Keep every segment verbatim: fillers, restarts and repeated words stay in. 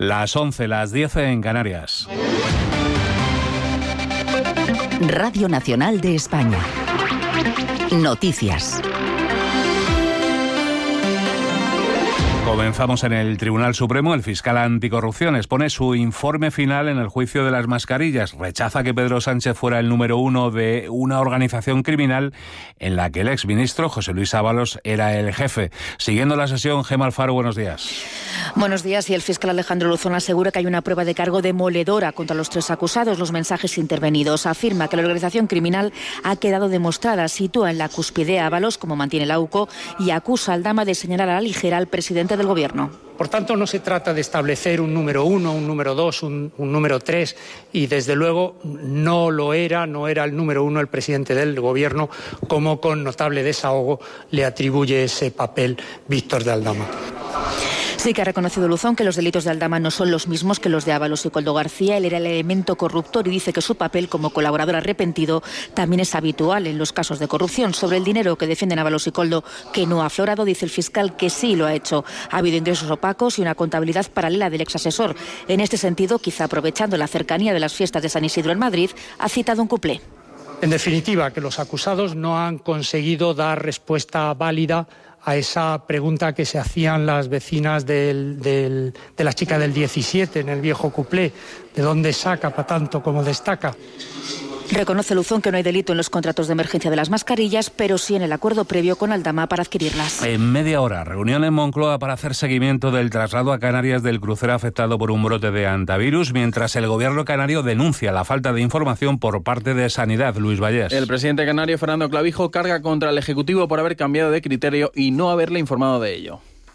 Las once, las diez en Canarias. Radio Nacional de España. Noticias. Comenzamos en el Tribunal Supremo. El fiscal anticorrupción expone su informe final en el juicio de las mascarillas. Rechaza que Pedro Sánchez fuera el número uno de una organización criminal en la que el exministro José Luis Ábalos era el jefe. Siguiendo la sesión, Gemma Alfaro, buenos días. Buenos días. Y el fiscal Alejandro Luzón asegura que hay una prueba de cargo demoledora contra los tres acusados. Los mensajes intervenidos. Afirma que la organización criminal ha quedado demostrada. Sitúa en la cúspide a Ábalos, como mantiene la AUCO, y acusa al Dama de señalar a la ligera al presidente del Gobierno. Por tanto, no se trata de establecer un número uno, un número dos, un, un número tres, y desde luego no lo era, no era el número uno el presidente del Gobierno, como con notable desahogo le atribuye ese papel Víctor de Aldama. Sí que ha reconocido Luzón que los delitos de Aldama no son los mismos que los de Ábalos y Koldo García. Él era el elemento corruptor y dice que su papel como colaborador arrepentido también es habitual en los casos de corrupción. Sobre el dinero que defienden Ábalos y Koldo, que no ha aflorado, dice el fiscal que sí lo ha hecho. Ha habido ingresos opacos y una contabilidad paralela del exasesor. En este sentido, quizá aprovechando la cercanía de las fiestas de San Isidro en Madrid, ha citado un cuplé. En definitiva, que los acusados no han conseguido dar respuesta válida a esa pregunta que se hacían las vecinas del, del, de la chica del diecisiete en el viejo cuplé, ¿de dónde saca para tanto como destaca? Reconoce Luzón que no hay delito en los contratos de emergencia de las mascarillas, pero sí en el acuerdo previo con Aldama para adquirirlas. En media hora, reunión en Moncloa para hacer seguimiento del traslado a Canarias del crucero afectado por un brote de hantavirus, mientras el gobierno canario denuncia la falta de información por parte de Sanidad. Luis Vallés. El presidente canario, Fernando Clavijo, carga contra el Ejecutivo por haber cambiado de criterio y no haberle informado de ello.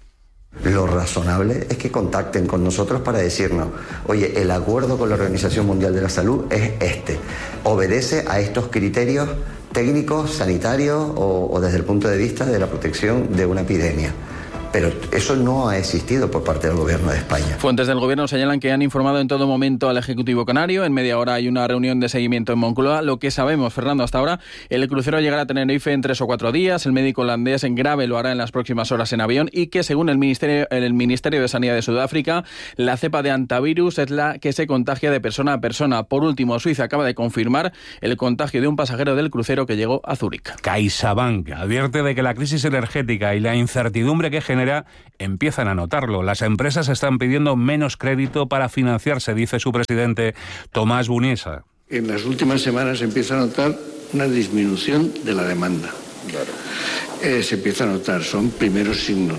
Lo razonable es que contacten con nosotros para decirnos, oye, el acuerdo con la Organización Mundial de la Salud es este, obedece a estos criterios técnicos, sanitarios o, o desde el punto de vista de la protección de una epidemia. Pero eso no ha existido por parte del Gobierno de España. Fuentes del Gobierno señalan que han informado en todo momento al Ejecutivo canario. En media hora hay una reunión de seguimiento en Moncloa. Lo que sabemos, Fernando, hasta ahora, el crucero llegará a Tenerife en tres o cuatro días. El médico holandés en grave lo hará en las próximas horas en avión y que, según el Ministerio, el Ministerio de Sanidad de Sudáfrica, la cepa de hantavirus es la que se contagia de persona a persona. Por último, Suiza acaba de confirmar el contagio de un pasajero del crucero que llegó a Zúrich. CaixaBank advierte de que la crisis energética y la incertidumbre que genera empiezan a notarlo. Las empresas están pidiendo menos crédito para financiarse, dice su presidente Tomás Buniesa. En las últimas semanas se empieza a notar una disminución de la demanda. Claro. Eh, se empieza a notar, son primeros signos.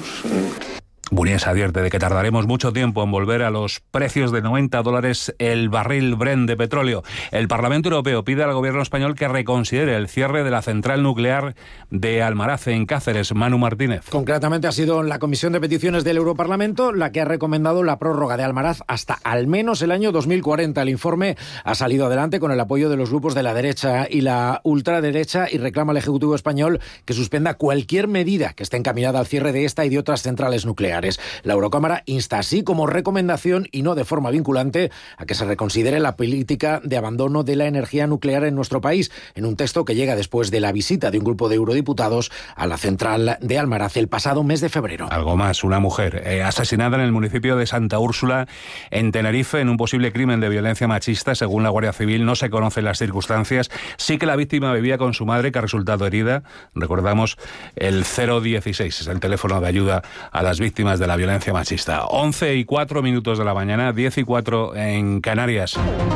Buniesa advierte de que tardaremos mucho tiempo en volver a los precios de noventa dólares el barril Brent de petróleo. El Parlamento Europeo pide al gobierno español que reconsidere el cierre de la central nuclear de Almaraz en Cáceres. Manu Martínez. Concretamente ha sido la Comisión de Peticiones del Europarlamento la que ha recomendado la prórroga de Almaraz hasta al menos el año dos mil cuarenta. El informe ha salido adelante con el apoyo de los grupos de la derecha y la ultraderecha y reclama al Ejecutivo español que suspenda cualquier medida que esté encaminada al cierre de esta y de otras centrales nucleares. La Eurocámara insta así como recomendación y no de forma vinculante a que se reconsidere la política de abandono de la energía nuclear en nuestro país, en un texto que llega después de la visita de un grupo de eurodiputados a la central de Almaraz el pasado mes de febrero. Algo más, una mujer eh, asesinada en el municipio de Santa Úrsula, en Tenerife, en un posible crimen de violencia machista. Según la Guardia Civil, no se conocen las circunstancias. Sí que la víctima vivía con su madre, que ha resultado herida. Recordamos, el cero dieciséis es el teléfono de ayuda a las víctimas de la violencia machista. once y cuatro minutos de la mañana, diez y cuatro en Canarias.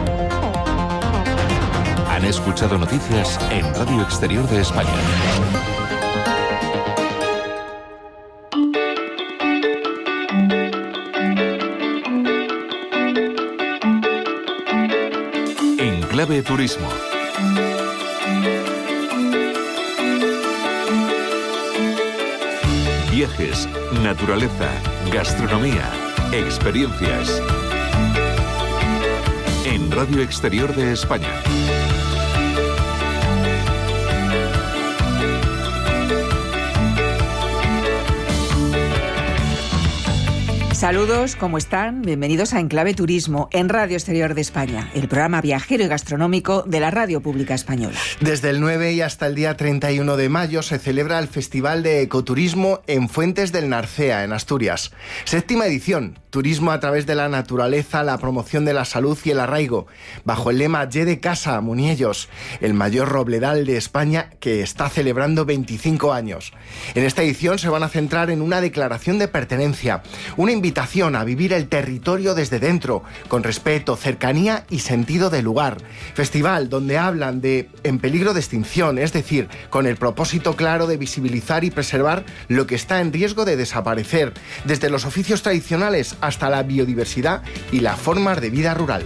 Han escuchado noticias en Radio Exterior de España. En Clave Turismo. Viajes, naturaleza, gastronomía, experiencias. En Radio Exterior de España. Saludos, ¿cómo están? Bienvenidos a Enclave Turismo en Radio Exterior de España, el programa viajero y gastronómico de la Radio Pública Española. Desde el nueve y hasta el día treinta y uno de mayo se celebra el Festival de Ecoturismo en Fuentes del Narcea, en Asturias. Séptima edición, turismo a través de la naturaleza, la promoción de la salud y el arraigo, bajo el lema Ye de Casa, Muniellos, el mayor robledal de España que está celebrando veinticinco años. En esta edición se van a centrar en una declaración de pertenencia, una invitación a vivir el territorio desde dentro, con respeto, cercanía y sentido de lugar. Festival donde hablan de en peligro de extinción, es decir, con el propósito claro de visibilizar y preservar lo que está en riesgo de desaparecer, desde los oficios tradicionales hasta la biodiversidad y las formas de vida rural.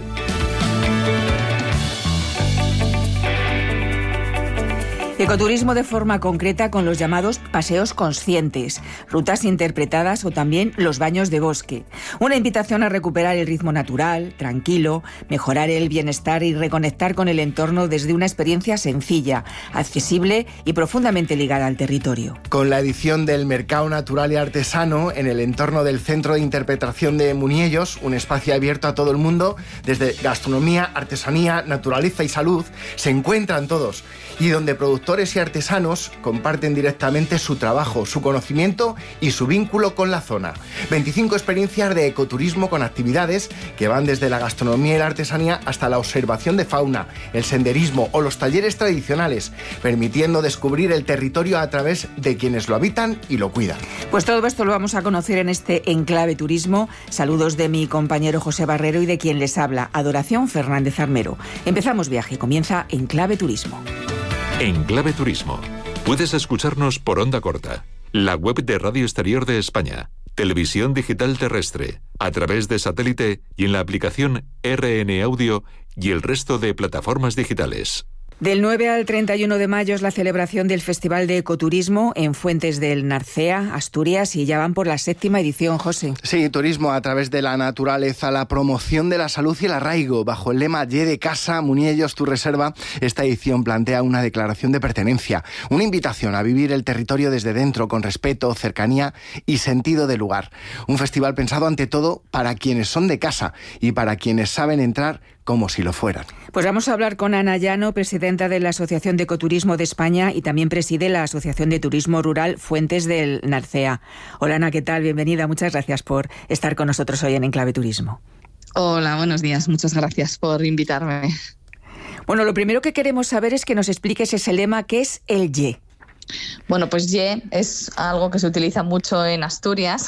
Ecoturismo de forma concreta con los llamados paseos conscientes, rutas interpretadas o también los baños de bosque. Una invitación a recuperar el ritmo natural, tranquilo, mejorar el bienestar y reconectar con el entorno desde una experiencia sencilla, accesible y profundamente ligada al territorio. Con la edición del Mercado Natural y Artesano en el entorno del Centro de Interpretación de Muniellos, un espacio abierto a todo el mundo, desde gastronomía, artesanía, naturaleza y salud, se encuentran todos y donde productores y artesanos comparten directamente su trabajo, su conocimiento y su vínculo con la zona. veinticinco experiencias de ecoturismo con actividades que van desde la gastronomía y la artesanía hasta la observación de fauna, el senderismo o los talleres tradicionales, permitiendo descubrir el territorio a través de quienes lo habitan y lo cuidan. Pues todo esto lo vamos a conocer en este Enclave Turismo. Saludos de mi compañero José Barrero y de quien les habla, Adoración Fernández Armero. Empezamos viaje, comienza Enclave Turismo. Enclave Turismo. Puedes escucharnos por onda corta, la web de Radio Exterior de España, televisión digital terrestre, a través de satélite y en la aplicación R N Audio y el resto de plataformas digitales. Del nueve al treinta y uno de mayo es la celebración del Festival de Ecoturismo en Fuentes del Narcea, Asturias, y ya van por la séptima edición, José. Sí, turismo a través de la naturaleza, la promoción de la salud y el arraigo. Bajo el lema Ye de Casa, Muniellos, tu reserva, esta edición plantea una declaración de pertenencia, una invitación a vivir el territorio desde dentro, con respeto, cercanía y sentido de lugar. Un festival pensado ante todo para quienes son de casa y para quienes saben entrar como si lo fueran. Pues vamos a hablar con Ana Llano, presidenta de la Asociación de Ecoturismo de España y también preside la Asociación de Turismo Rural Fuentes del Narcea. Hola Ana, ¿qué tal? Bienvenida, muchas gracias por estar con nosotros hoy en Enclave Turismo. Hola, buenos días, muchas gracias por invitarme. Bueno, lo primero que queremos saber es que nos expliques ese lema que es el Ye. Bueno, pues Ye es algo que se utiliza mucho en Asturias,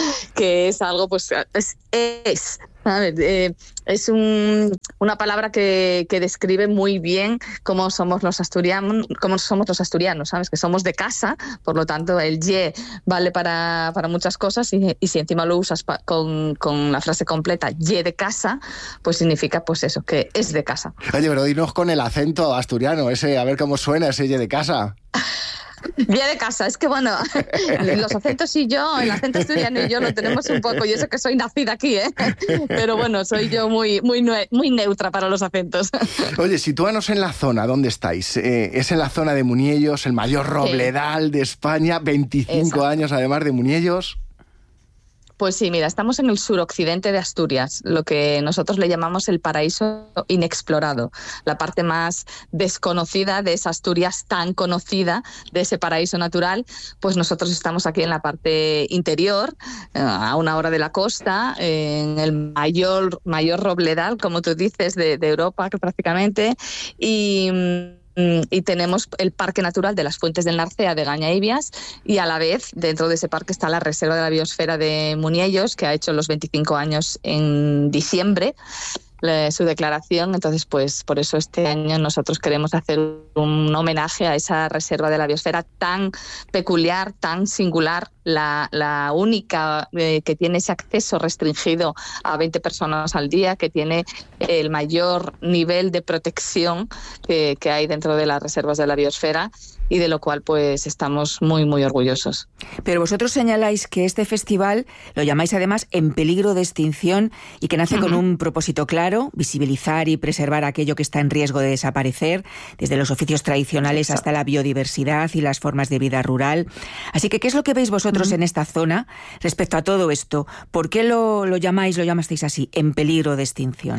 que es algo, pues, es, es a ver, eh, es un, una palabra que, que describe muy bien cómo somos los asturianos, cómo somos los asturianos, ¿sabes? Que somos de casa, por lo tanto el Ye vale para, para muchas cosas y, y si encima lo usas pa, con, con la frase completa Ye de Casa, pues significa pues eso, que es de casa. Oye, pero dinos con el acento asturiano, ese, a ver cómo suena ese Ye de Casa. Ye de Casa, es que bueno, los acentos y yo, el acento asturiano y yo lo tenemos un poco, yo sé que soy nacida aquí, ¿eh? Pero bueno, soy yo muy, muy, muy neutra para los acentos. Oye, sitúanos en la zona, ¿dónde estáis? Eh, es en la zona de Muniellos, el mayor robledal sí. de España, veinticinco Exacto. años además de Muniellos. Pues sí, mira, estamos en el suroccidente de Asturias, lo que nosotros le llamamos el paraíso inexplorado, la parte más desconocida de esa Asturias tan conocida, de ese paraíso natural, pues nosotros estamos aquí en la parte interior, a una hora de la costa, en el mayor, mayor robledal, como tú dices, de, de Europa prácticamente, y... y tenemos el Parque Natural de las Fuentes del Narcea de Gaña-Ibias y a la vez dentro de ese parque está la Reserva de la Biosfera de Muniellos, que ha hecho los veinticinco años en diciembre su declaración, entonces pues por eso este año nosotros queremos hacer un homenaje a esa reserva de la biosfera tan peculiar, tan singular, la, la única eh, que tiene ese acceso restringido a veinte personas al día, que tiene el mayor nivel de protección que, que hay dentro de las reservas de la biosfera y de lo cual pues estamos muy muy orgullosos. Pero vosotros señaláis que este festival lo llamáis además en peligro de extinción y que nace uh-huh. con un propósito claro, visibilizar y preservar aquello que está en riesgo de desaparecer, desde los oficios tradicionales Exacto. hasta la biodiversidad y las formas de vida rural. Así que, ¿qué es lo que veis vosotros vosotros uh-huh. en esta zona respecto a todo esto. ¿Por qué lo, lo llamáis, lo llamasteis así, en peligro de extinción?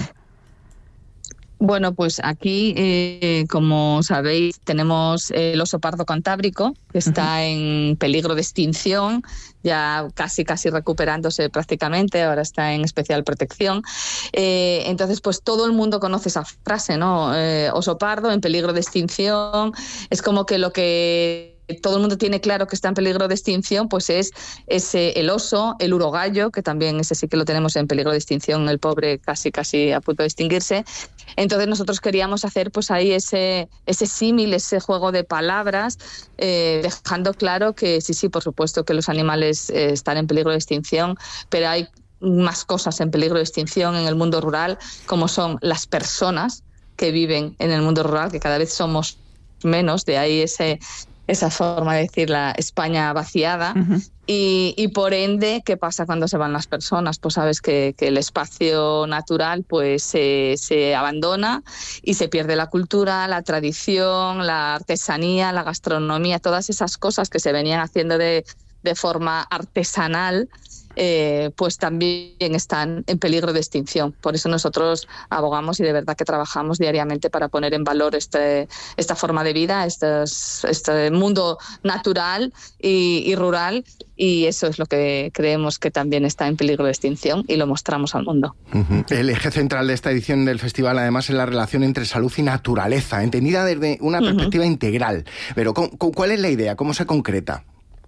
Bueno, pues aquí, eh, como sabéis, tenemos el oso pardo cantábrico, que está uh-huh. en peligro de extinción, ya casi casi recuperándose prácticamente, ahora está en especial protección. Eh, entonces, pues todo el mundo conoce esa frase, ¿no? Eh, oso pardo en peligro de extinción. Es como que lo que todo el mundo tiene claro que está en peligro de extinción, pues es ese, el oso, el urogallo, que también ese sí que lo tenemos en peligro de extinción, el pobre casi casi a punto de extinguirse. Entonces nosotros queríamos hacer pues ahí ese, ese símil, ese juego de palabras, eh, dejando claro que sí, sí, por supuesto que los animales eh, están en peligro de extinción, pero hay más cosas en peligro de extinción en el mundo rural, como son las personas que viven en el mundo rural, que cada vez somos menos, de ahí ese... esa forma de decir la España vaciada. Uh-huh. y, y por ende, ¿qué pasa cuando se van las personas? Pues sabes que, que el espacio natural pues se, se abandona y se pierde la cultura, la tradición, la artesanía, la gastronomía, todas esas cosas que se venían haciendo de, de forma artesanal, Eh, pues también están en peligro de extinción. Por eso nosotros abogamos y de verdad que trabajamos diariamente para poner en valor este, esta forma de vida, estos, este mundo natural y, y rural, y eso es lo que creemos que también está en peligro de extinción y lo mostramos al mundo. Uh-huh. El eje central de esta edición del festival además es la relación entre salud y naturaleza, entendida desde una perspectiva uh-huh. integral. Pero ¿cuál es la idea? ¿Cómo se concreta?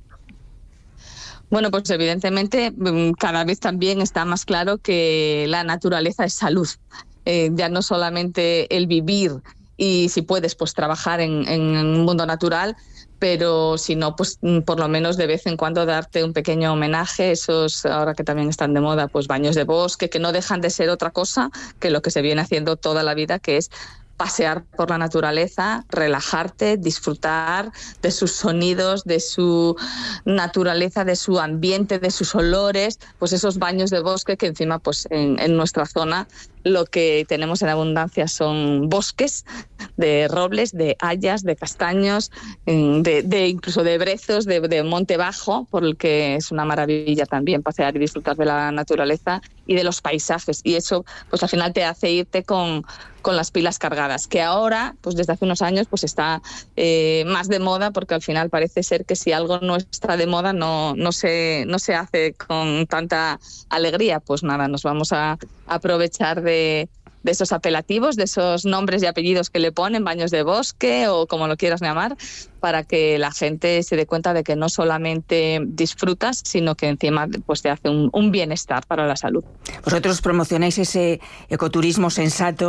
Bueno, pues evidentemente cada vez también está más claro que la naturaleza es salud. Eh, ya no solamente el vivir y si puedes pues trabajar en, en un mundo natural, pero si no, pues por lo menos de vez en cuando darte un pequeño homenaje, esos ahora que también están de moda, pues baños de bosque, que no dejan de ser otra cosa que lo que se viene haciendo toda la vida, que es pasear por la naturaleza, relajarte, disfrutar de sus sonidos, de su naturaleza, de su ambiente, de sus olores, pues esos baños de bosque que encima pues en, en nuestra zona lo que tenemos en abundancia son bosques de robles, de hayas, de castaños, de, de incluso de brezos, de, de monte bajo, por el que es una maravilla también pasear y disfrutar de la naturaleza y de los paisajes. Y eso pues al final te hace irte con, con las pilas cargadas, que ahora, pues desde hace unos años, pues está eh, más de moda, porque al final parece ser que si algo no está de moda no, no, se, no se hace con tanta alegría. Pues nada, nos vamos a aprovechar de, de esos apelativos, de esos nombres y apellidos que le ponen, baños de bosque o como lo quieras llamar, para que la gente se dé cuenta de que no solamente disfrutas, sino que encima pues te hace un, un bienestar para la salud. Vosotros promocionáis ese ecoturismo sensato